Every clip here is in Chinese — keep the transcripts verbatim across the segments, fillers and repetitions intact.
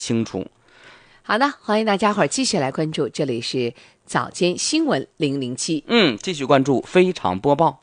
清楚。 好的，欢迎大家伙儿继续来关注，这里是早间新闻零零七。 嗯，继续关注非常播报。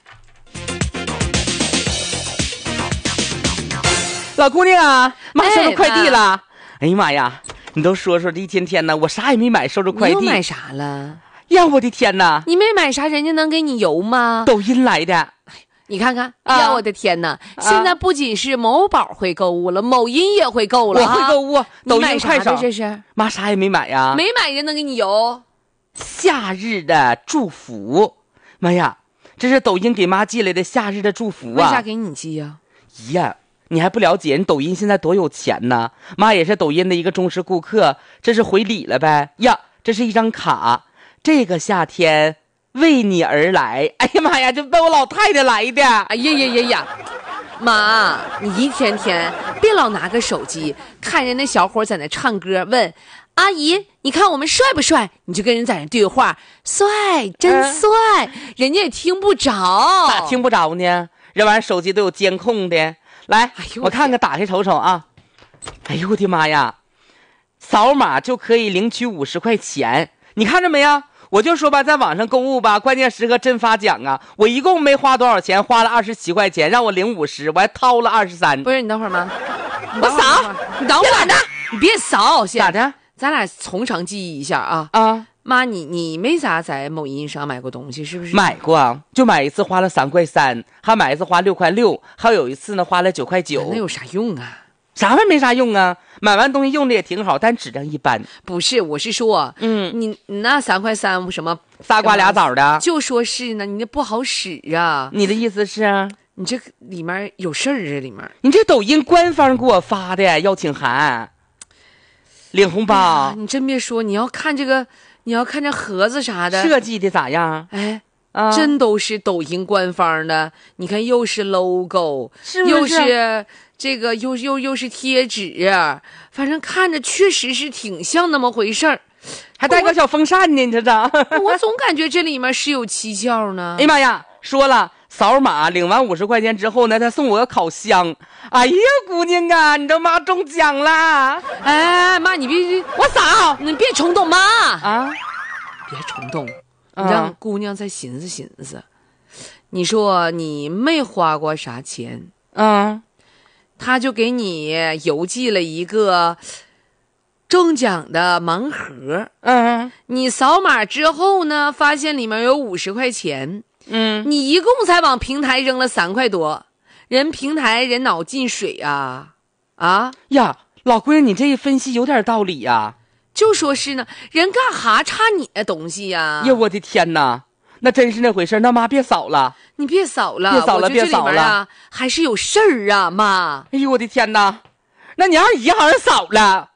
老姑娘啊，妈收着快递了。哎呀妈呀，你都说说这一天天呢，我啥也没买，收着快递。 你又买啥了？ 呀，我的天哪！ 你没买啥，人家能给你邮吗？ 抖音来的。 你看看， 啊、 呀，我的天哪！啊、现在不仅是某宝会购物了，某音也会购了。 我会购物，抖音快手。 这是妈啥也没买呀， 没买人能给你邮。 夏日的祝福，妈呀，这是抖音给妈寄来的夏日的祝福啊！ 为啥给你寄呀？ 呀，你还不了解，人抖音现在多有钱呢！妈也是抖音的一个忠实顾客，这是回礼了呗？呀，这是一张卡，这个夏天。为你而来，哎呀妈呀，这被我老太太来的！ 哎呀呀呀呀，妈，你一天天别老拿个手机看人那小伙在那唱歌，问阿姨，你看我们帅不帅？你就跟人在那对话，帅，真帅，嗯、人家也听不着。 咋听不着呢？这玩意儿手机都有监控的。来，哎、我看看，打开瞅瞅啊！哎呦我的妈呀，扫码就可以领取五十块钱，你看着没有？我就说吧，在网上购物吧，关键时刻真发奖啊！我一共没花多少钱，花了二十七块钱，让我领五十，我还掏了二十三。 不是你等会儿吗？ 我扫， 你等会儿呢，你别扫， 咋的？ 咱俩从长计议一下啊！ 啊， 妈，你你没咋在某音上买过东西是不是？ 买过，就买一次花了三块三，还买一次花六块六，还有一次呢花了九块九。 那有啥用啊？ 啥玩意没啥用啊？买完东西用的也挺好，但质量一般。 不是，我是说，嗯，你你那三块三什么仨瓜俩枣的， 就说是呢，你那不好使啊。 你的意思是， 你这里面有事儿啊？里面你这抖音官方给我发的邀请函，领红包。 哎、你真别说，你要看这个，你要看这盒子啥的设计的咋样？ 哎。 啊、 真都是抖音官方的，你看又是 logo， 是不是又是这个，又又又是贴纸，反正看着确实是挺像那么回事儿， 还带个小风扇呢，你知道？ 我总感觉这里面是有蹊跷呢。 哎呀妈呀，说了，扫码领完五十块钱之后呢，他送我个烤箱。哎呀，姑娘啊，你这妈中奖啦！ 哎，妈，你别， 我扫， 你别冲动，妈啊， 别冲动。你让姑娘再寻思寻思，你说你没花过啥钱， 嗯， 他就给你邮寄了一个中奖的盲盒， 嗯， 你扫码之后呢，发现里面有五十块钱， 嗯， 你一共才往平台扔了三块多，人平台人脑进水啊啊呀，老闺女，你这一分析有点道理呀、啊。 就说是呢，人干哈差你的东西呀？ 呀，我的天哪，那真是那回事。那妈别扫了， 你别扫了， 别扫了，别扫了，啊、还是有事儿啊，妈。 哎呦，我的天哪，那你二姨好像扫了。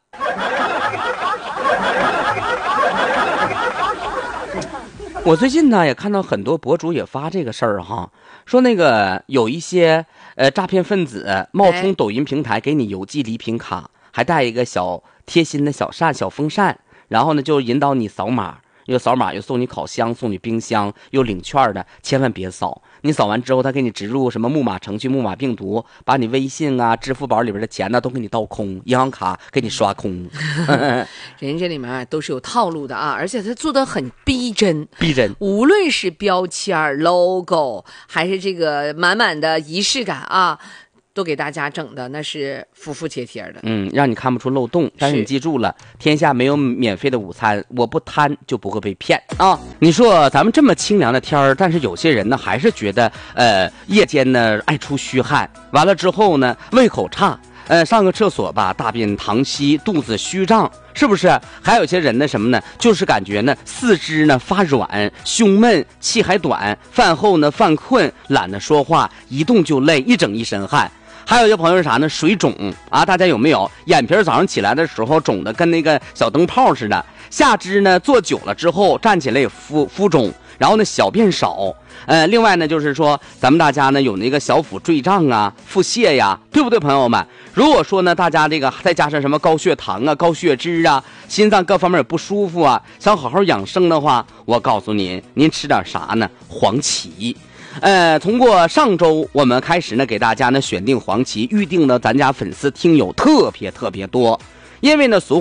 我最近呢也看到很多博主也发这个事儿哈，说那个有一些呃诈骗分子冒充抖音平台给你邮寄礼品卡，还带一个小贴心的小扇小风扇，然后呢就引导你扫码，又扫码又送你烤箱，送你冰箱，又领券的，千万别扫。你扫完之后他给你植入什么木马程序、木马病毒，把你微信啊支付宝里边的钱呢都给你倒空，银行卡给你刷空。 人这里面都是有套路的啊，而且他做的很逼真逼真， 无论是标签 logo 还是这个满满的仪式感啊，都给大家整的那是服服帖帖的， 嗯，让你看不出漏洞。但是你记住了，天下没有免费的午餐，我不贪就不会被骗啊！你说咱们这么清凉的天儿，但是有些人呢还是觉得，呃，夜间呢爱出虚汗，完了之后呢胃口差，呃，上个厕所吧大便溏稀，肚子虚胀，是不是？还有些人呢什么呢，就是感觉呢四肢呢发软，胸闷，气还短，饭后呢犯困，懒得说话，一动就累，一整一身汗。还有一些朋友是啥呢？水肿啊，大家有没有眼皮早上起来的时候肿的跟那个小灯泡似的？下肢呢坐久了之后站起来也浮浮肿，然后呢小便少。呃，另外呢就是说咱们大家呢有那个小腹坠胀啊、腹泻呀，对不对，朋友们？如果说呢大家这个再加上什么高血糖啊、高血脂啊、心脏各方面也不舒服啊，想好好养生的话，我告诉您，您吃点啥呢？黄芪。呃，通过上周我们开始呢，给大家呢选定黄芪，预定了咱家粉丝听友特别特别多， 因为呢，俗